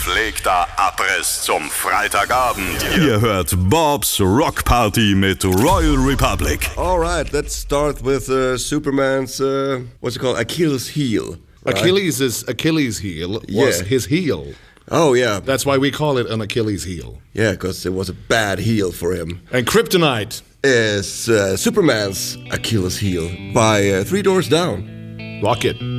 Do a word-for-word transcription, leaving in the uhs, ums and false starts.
Gepflegter Abriss zum Freitagabend. Ihr hört Bob's Rock Party mit Royal Republic. All right, let's start with uh, Superman's, uh, what's it called, Achilles heel. Right? Achilles' is Achilles' heel was Yeah. his heel. Oh, yeah. That's why we call it an Achilles heel. Yeah, because it was a bad heel for him. And Kryptonite Is uh, Superman's Achilles heel by uh, Three Doors Down. Rocket.